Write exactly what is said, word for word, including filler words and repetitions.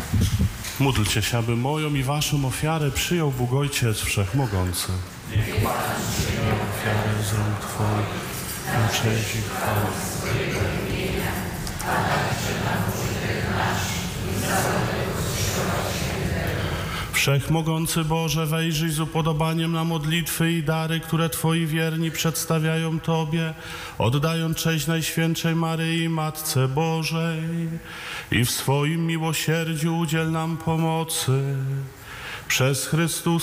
Módlcie się, aby moją i waszą ofiarę przyjął Bóg Ojciec Wszechmogący. Niech Pan przyjmie ofiarę z rąk Twoich na cześć i chwałę. Wszechmogący Boże, wejrzyj z upodobaniem na modlitwy i dary, które Twoi wierni przedstawiają Tobie, oddając cześć Najświętszej Maryi, Matce Bożej, i w swoim miłosierdziu udziel nam pomocy. Przez Chrystusa